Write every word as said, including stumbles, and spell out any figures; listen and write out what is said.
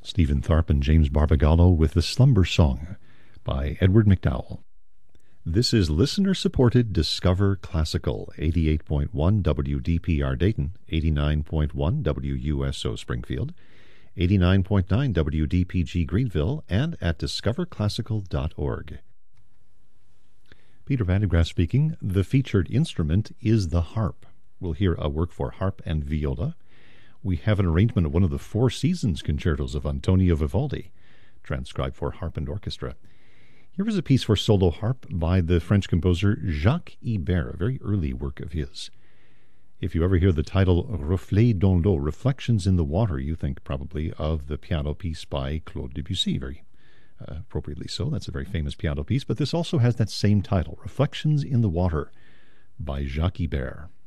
Stephen Tharpe and James Barbagallo with The Slumber Song by Edward McDowell. This is listener-supported Discover Classical, eighty-eight point one W D P R Dayton, eighty-nine point one W U S O Springfield, eighty-nine point nine W D P G Greenville, and at discover classical dot org. Peter Van de Graaff speaking. The featured instrument is the harp. We'll hear a work for harp and viola. We have an arrangement of one of the Four Seasons concertos of Antonio Vivaldi, transcribed for harp and orchestra. Here is a piece for solo harp by the French composer Jacques Ibert, a very early work of his. If you ever hear the title Reflets dans l'eau, Reflections in the Water, you think probably of the piano piece by Claude Debussy, very uh, appropriately so. That's a very famous piano piece, but this also has that same title, Reflections in the Water by Jacques Ibert.